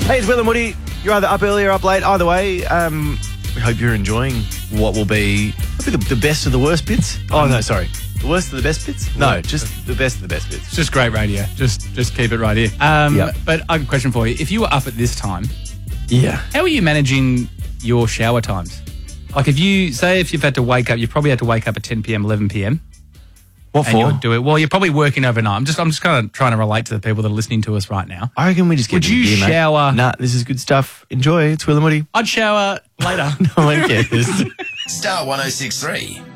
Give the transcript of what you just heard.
Hey, it's Will and Woody. You're either up early or up late. Either way, we hope you're enjoying what will be the best of the worst bits. Oh, no, sorry. The worst of the best bits? No, just the best of the best bits. It's just great radio. Just keep it right here. But I have a question for you. If you were up at this time, how are you managing your shower times? Like if you've had to wake up, you probably had to wake up at 10 p.m, 11 p.m. What for? And you would do it. Well, you're probably working overnight. I'm just kind of trying to relate to the people that are listening to us right now. I reckon we just get Would you beer, mate. shower? Nah, this is good stuff. Enjoy. It's Will and Woody. I'd shower later. No one cares. Star 106.3.